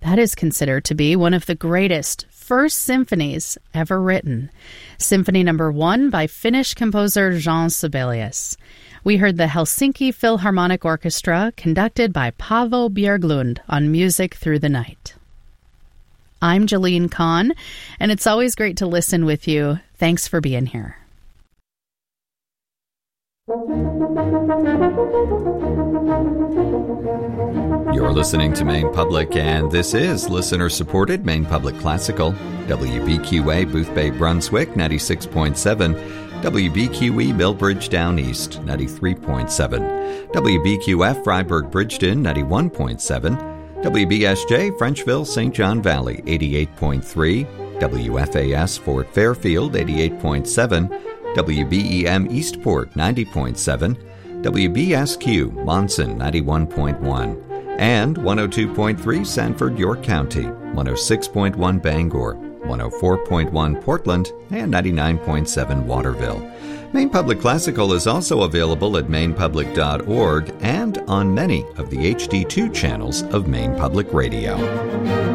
That is considered to be one of the greatest first symphonies ever written. Symphony No. 1 by Finnish composer Jean Sibelius. We heard the Helsinki Philharmonic Orchestra, conducted by Paavo Björklund, on Music Through the Night. I'm Jalene Kahn, and it's always great to listen with you. Thanks for being here. You're listening to Maine Public, and this is listener-supported Maine Public Classical. WBQA Booth Bay, Brunswick, 96.7. WBQE Millbridge Down East, 93.7. WBQF Freiburg Bridgeton, 91.7. WBSJ Frenchville St. John Valley, 88.3. WFAS Fort Fairfield, 88.7. WBEM Eastport, 90.7. WBSQ Monson, 91.1. And 102.3 Sanford, York County, 106.1 Bangor, 104.1 Portland, and 99.7 Waterville. Maine Public Classical is also available at mainepublic.org and on many of the HD2 channels of Maine Public Radio.